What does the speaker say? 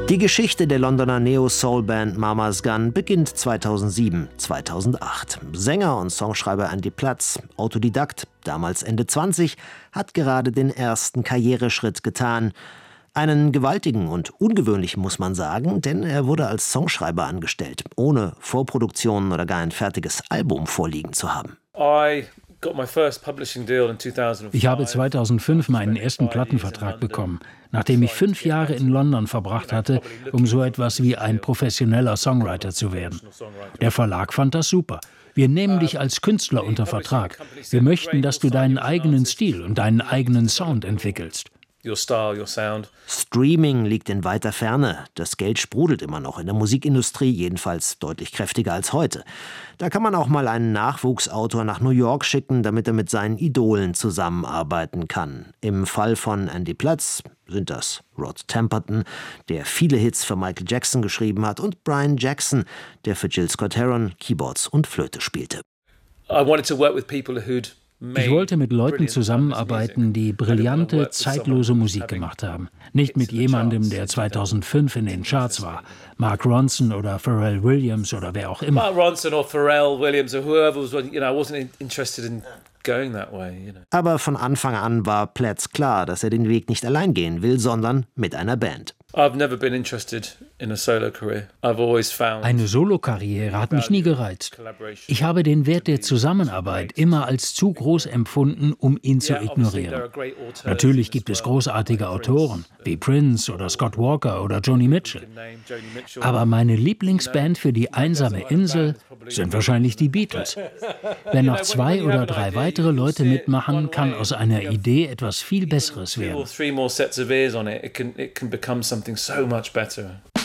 Die Geschichte der Londoner Neo-Soul-Band Mama's Gun beginnt 2007, 2008. Sänger und Songschreiber Andy Platz, Autodidakt, damals Ende 20, hat gerade den ersten Karriereschritt getan. Einen gewaltigen und ungewöhnlichen, muss man sagen, denn er wurde als Songschreiber angestellt, ohne Vorproduktionen oder gar ein fertiges Album vorliegen zu haben. Ich habe 2005 meinen ersten Plattenvertrag bekommen, nachdem ich 5 Jahre in London verbracht hatte, um so etwas wie ein professioneller Songwriter zu werden. Der Verlag fand das super. Wir nehmen dich als Künstler unter Vertrag. Wir möchten, dass du deinen eigenen Stil und deinen eigenen Sound entwickelst. Streaming liegt in weiter Ferne. Das Geld sprudelt immer noch in der Musikindustrie, jedenfalls deutlich kräftiger als heute. Da kann man auch mal einen Nachwuchsautor nach New York schicken, damit er mit seinen Idolen zusammenarbeiten kann. Im Fall von Andy Platz sind das Rod Temperton, der viele Hits für Michael Jackson geschrieben hat, und Brian Jackson, der für Jill Scott-Heron Keyboards und Flöte spielte. Ich wollte mit Leuten zusammenarbeiten, die brillante, zeitlose Musik gemacht haben. Nicht mit jemandem, der 2005 in den Charts war. Mark Ronson oder Pharrell Williams oder wer auch immer. Aber von Anfang an war Platz klar, dass er den Weg nicht allein gehen will, sondern mit einer Band. Eine Solokarriere hat mich nie gereizt. Ich habe den Wert der Zusammenarbeit immer als zu groß empfunden, um ihn zu ignorieren. Natürlich gibt es großartige Autoren, wie Prince oder Scott Walker oder Joni Mitchell. Aber meine Lieblingsband für die einsame Insel sind wahrscheinlich die Beatles. Wenn noch 2 oder 3 weitere Leute mitmachen, kann aus einer Idee etwas viel Besseres werden. Something so much better.